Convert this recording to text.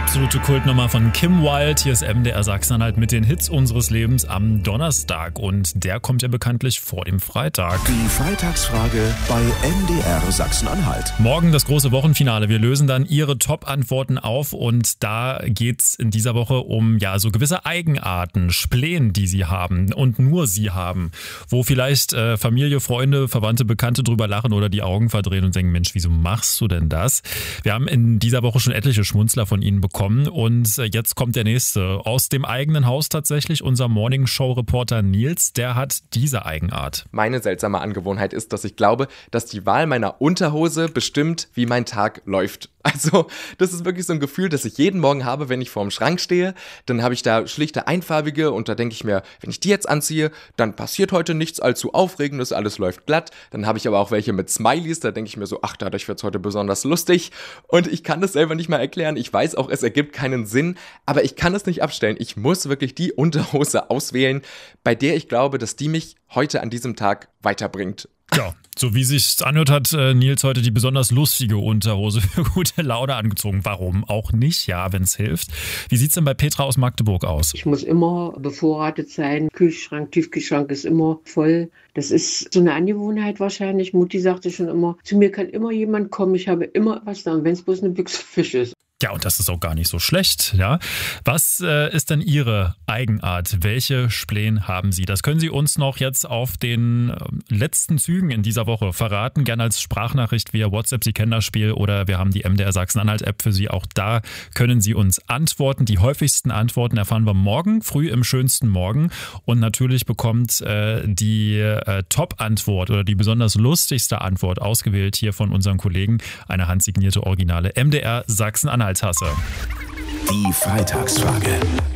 Absolute Kultnummer von Kim Wilde. Hier ist MDR Sachsen-Anhalt mit den Hits unseres Lebens am Donnerstag. Und der kommt ja bekanntlich vor dem Freitag. Die Freitagsfrage bei MDR Sachsen-Anhalt. Morgen das große Wochenfinale. Wir lösen dann Ihre Top-Antworten auf. Und da geht's in dieser Woche um so gewisse Eigenarten, Spleen, die Sie haben und nur Sie haben. Wo vielleicht Familie, Freunde, Verwandte, Bekannte drüber lachen oder die Augen verdrehen und denken, Mensch, wieso machst du denn das? Wir haben in dieser Woche schon etliche Schmunzler von Ihnen bekommen und jetzt kommt der nächste. Aus dem eigenen Haus tatsächlich, unser Morning-Show-Reporter Nils, der hat diese Eigenart. Meine seltsame Angewohnheit ist, dass ich glaube, dass die Wahl meiner Unterhose bestimmt, wie mein Tag läuft. Also, das ist wirklich so ein Gefühl, das ich jeden Morgen habe, wenn ich vorm Schrank stehe. Dann habe ich da schlichte einfarbige und da denke ich mir, wenn ich die jetzt anziehe, dann passiert heute nichts allzu Aufregendes, alles läuft glatt. Dann habe ich aber auch welche mit Smileys, da denke ich mir so, ach, dadurch wird es heute besonders lustig. Und ich kann das selber nicht mal erklären. Ich weiß auch, es ergibt keinen Sinn, aber ich kann es nicht abstellen. Ich muss wirklich die Unterhose auswählen, bei der ich glaube, dass die mich heute an diesem Tag weiterbringt. Ja, so wie sich's anhört, hat Nils heute die besonders lustige Unterhose für gute Laune angezogen. Warum auch nicht? Ja, wenn's hilft. Wie sieht's denn bei Petra aus Magdeburg aus? Ich muss immer bevorratet sein. Kühlschrank, Tiefkühlschrank ist immer voll. Das ist so eine Angewohnheit wahrscheinlich. Mutti sagte schon immer, zu mir kann immer jemand kommen. Ich habe immer was da, wenn es bloß eine Büchse Fisch ist. Ja, und das ist auch gar nicht so schlecht, ja. Was ist denn Ihre Eigenart? Welche Spleen haben Sie? Das können Sie uns noch jetzt auf den letzten Zügen in dieser Woche verraten. Gerne als Sprachnachricht via WhatsApp. Sie kennen das Spiel oder wir haben die MDR Sachsen-Anhalt-App für Sie. Auch da können Sie uns antworten. Die häufigsten Antworten erfahren wir morgen früh im schönsten Morgen. Und natürlich bekommt die Top-Antwort oder die besonders lustigste Antwort ausgewählt hier von unseren Kollegen eine handsignierte originale MDR Sachsen-Anhalt Tasse. Die Freitagsfrage.